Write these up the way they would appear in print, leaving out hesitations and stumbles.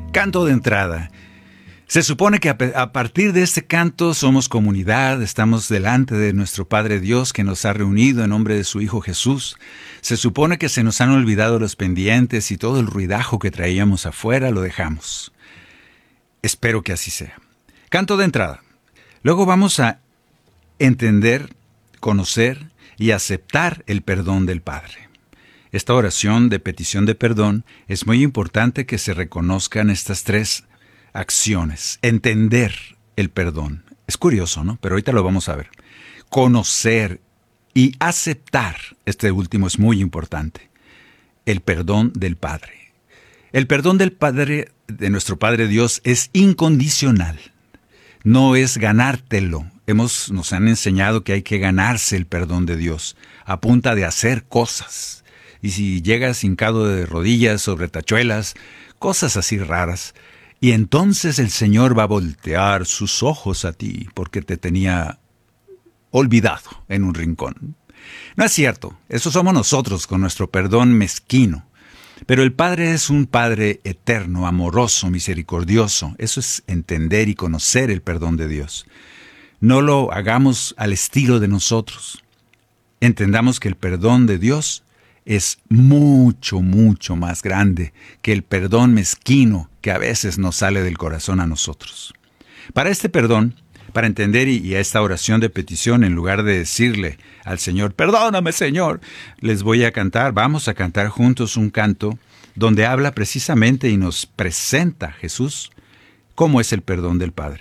Canto de entrada. Se supone que a partir de este canto somos comunidad, estamos delante de nuestro Padre Dios que nos ha reunido en nombre de su Hijo Jesús. Se supone que se nos han olvidado los pendientes y todo el ruidajo que traíamos afuera lo dejamos. Espero que así sea. Canto de entrada. Luego vamos a entender, conocer y aceptar el perdón del Padre. Esta oración de petición de perdón es muy importante que se reconozcan estas tres acciones. Entender el perdón. Es curioso, ¿no? Pero ahorita lo vamos a ver. Conocer y aceptar, este último es muy importante, el perdón del Padre. El perdón del Padre, de nuestro Padre Dios, es incondicional. No es ganártelo. Nos han enseñado que hay que ganarse el perdón de Dios a punta de hacer cosas. Y si llegas hincado de rodillas sobre tachuelas, cosas así raras, y entonces el Señor va a voltear sus ojos a ti porque te tenía olvidado en un rincón. No es cierto, eso somos nosotros con nuestro perdón mezquino. Pero el Padre es un Padre eterno, amoroso, misericordioso. Eso es entender y conocer el perdón de Dios. No lo hagamos al estilo de nosotros. Entendamos que el perdón de Dios es mucho, mucho más grande que el perdón mezquino que a veces nos sale del corazón a nosotros. Para este perdón, para entender y a esta oración de petición, en lugar de decirle al Señor, perdóname Señor, vamos a cantar juntos un canto donde habla precisamente y nos presenta Jesús cómo es el perdón del Padre.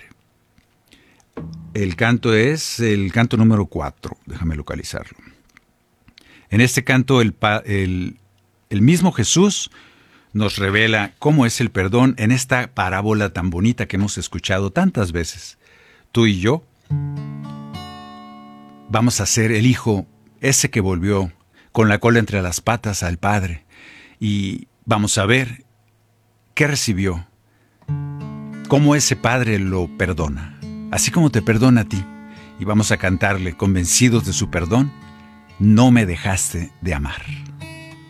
El canto es el canto número 4, déjame localizarlo. En este canto el mismo Jesús nos revela cómo es el perdón en esta parábola tan bonita que hemos escuchado tantas veces. Tú y yo vamos a ser el hijo ese que volvió con la cola entre las patas al Padre y vamos a ver qué recibió, cómo ese Padre lo perdona, así como te perdona a ti. Y vamos a cantarle, convencidos de su perdón, no me dejaste de amar.